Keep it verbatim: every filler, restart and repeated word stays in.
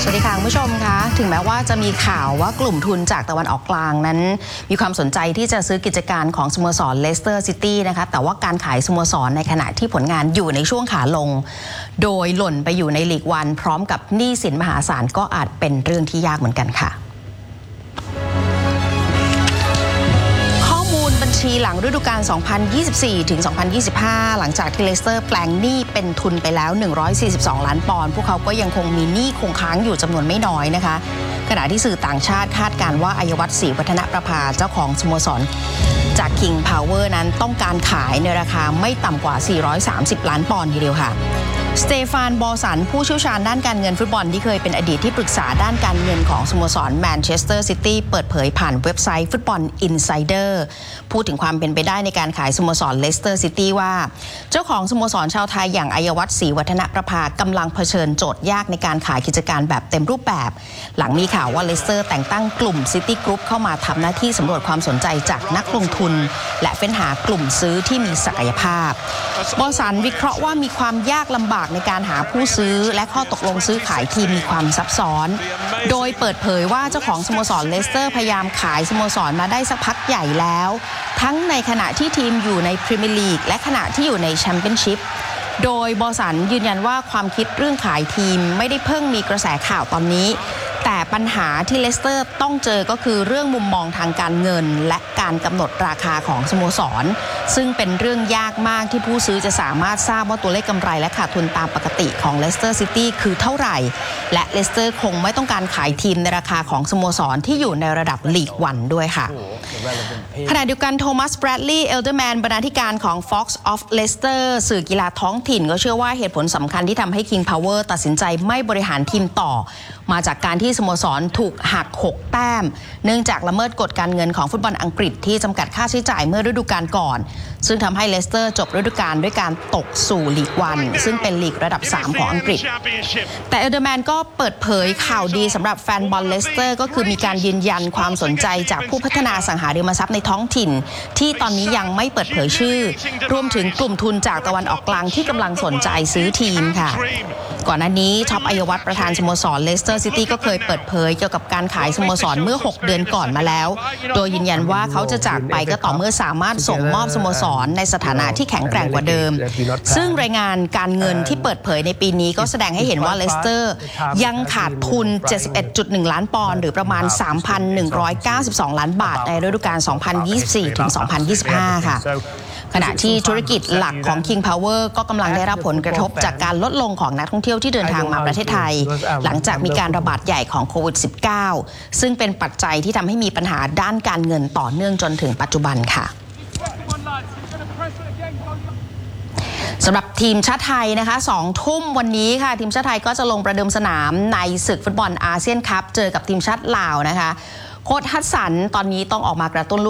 สวัสดีค่ะคุณผู้ชมคะถึงแม้ว่าจะมีข่าวว่ากลุ่มทุนจากตะวันออกกลางนั้นมีความสนใจที่จะซื้อกิจการของสโมสรเลสเตอร์ซิตี้นะคะแต่ว่าการขายสโมสรในขณะที่ผลงานอยู่ในช่วงขาลงโดยหล่นไปอยู่ในลีกวันพร้อมกับหนี้สินมหาศาลก็อาจเป็นเรื่องที่ยากเหมือนกันค่ะบัญชีหลังฤดูกาล สองพันยี่สิบสี่ ถึง สองพันยี่สิบห้า หลังจากที่เลสเตอร์แปลงหนี้เป็นทุนไปแล้ว หนึ่งร้อยสี่สิบสอง ล้านปอนด์พวกเขาก็ยังคงมีหนี้คงค้างอยู่จำนวนไม่น้อยนะคะขณะที่สื่อต่างชาติคาดการณ์ว่าอัยวัฒน์ศรีวัฒนประภาเจ้าของสโมสรจาก King Power นั้นต้องการขายในราคาไม่ต่ำกว่า สี่ร้อยสามสิบ ล้านปอนด์ทีเดียวค่ะสเตฟานบอสันผู้เชี่ยวชาญด้านการเงินฟุตบอลที่เคยเป็นอดีตที่ปรึกษาด้านการเงินของสโมสรแมนเชสเตอร์ซิตี้เปิดเผยผ่านเว็บไซต์ฟุตบอลอินไซเดอร์พูดถึงความเป็นไปได้ในการขายสโมสรเลสเตอร์ซิตี้ว่าเจ้าของสโมสรชาวไทยอย่างอัยวัฒน์ศรีวัฒนประภากำลังเผชิญโจทย์ยากในการขายกิจการแบบเต็มรูปแบบหลังมีข่าวว่าเลสเตอร์แต่งตั้งกลุ่มซิตี้กรุ๊ปเข้ามาทำหน้าที่สำรวจความสนใจจากนักลงทุนและเฟ้นหากลุ่มซื้อที่มีศักยภาพบอสันวิเคราะห์ว่ามีความยากลำบากในการหาผู้ซื้อและข้อตกลงซื้อขายทีมมีความซับซ้อนโดยเปิดเผยว่าเจ้าของสโมสรเลสเตอร์พยายามขายสโมสรมาได้สักพักใหญ่แล้วทั้งในขณะที่ทีมอยู่ในพรีเมียร์ลีกและขณะที่อยู่ในแชมเปี้ยนชิพโดยบอสันยืนยันว่าความคิดเรื่องขายทีมไม่ได้เพิ่งมีกระแสข่าวตอนนี้แต่ปัญหาที่เลสเตอร์ต้องเจอก็คือเรื่องมุมมองทางการเงินและการกำหนดราคาของสโมสรซึ่งเป็นเรื่องยากมากที่ผู้ซื้อจะสามารถทราบว่าตัวเลขกำไรและขาดทุนตามปกติของเลสเตอร์ซิตี้คือเท่าไหร่และเลสเตอร์คงไม่ต้องการขายทีมในราคาของสโมสรที่อยู่ในระดับลีกวันด้วยค่ะขณะเดียวกันโทมัสแบรดลีย์เอลเดอร์แมนบรรณาธิการของ Fox of Leicester สื่อกีฬาท้องถิ่นก็เชื่อว่าเหตุผลสำคัญที่ทำให้ King Power ตัดสินใจไม่บริหารทีมต่อมาจากการที่สโมสรถูกหักหกแต้มเนื่องจากละเมิดกฎการเงินของฟุตบอลอังกฤษที่จำกัดค่าใช้จ่ายเมื่อฤดูกาลก่อนซึ่งทำให้เลสเตอร์จบฤดูกาลด้วยการตกสู่ลีกวันซึ่งเป็นลีกระดับสามของอังกฤษแต่เอลเดอร์แมนก็เปิดเผยข่าวดีสำหรับแฟนบอลเลสเตอร์ก็คือมีการยืนยันความสนใจจากผู้พัฒนาอสังหาริมทรัพย์ในท้องถิ่นที่ตอนนี้ยังไม่เปิดเผยชื่อรวมถึงกลุ่มทุนจากตะวันออกกลางที่กำลังสนใจซื้อทีมค่ะก่อนหน้านี้ท็อปอัยวัฒน์ประธานสโมสรเลสเตอร์ซิตี้ก็เคยเปิดเผยเกี่ยวกับการขายสโมสรเมื่อหกเดือนก่อนมาแล้วโดยยืนยันว่าเขาจะจากไปก็ต่อเมื่อสามารถส่งมอบสโมสรในสถานะที่แข็งแกร่งกว่าเดิมซึ่งรายงานการเงินที่เปิดเผยในปีนี้ก็แสดงให้เห็นว่าเลสเตอร์ยังขาดทุน เจ็ดสิบเอ็ดจุดหนึ่ง ล้านปอนด์หรือประมาณ สามพันหนึ่งร้อยเก้าสิบสอง ล้านบาทในฤดูกาล สองพันยี่สิบสี่ ถึง สองพันยี่สิบห้า ค่ะขณะที่ธุรกิจหลักของ King Power ก็กำลังได้รับผลกระทบจากการลดลงของนักท่องเที่ยวที่เดินทางมาประเทศไทยหลังจากมีการระบาดใหญ่ของโควิด สิบเก้า ซึ่งเป็นปัจจัยที่ทำให้มีปัญหาด้านการเงินต่อเนื่องจนถึงปัจจุบันค่ะสำหรับทีมชาติไทยนะคะสองทุ่มวันนี้ค่ะทีมชาติไทยก็จะลงประเดิมสนามในศึกฟุตบอลอาเซียนคัพเจอกับทีมชาติลาวนะคะโค้ชฮัสสันตอนนี้ต้องออกมากระตุ้น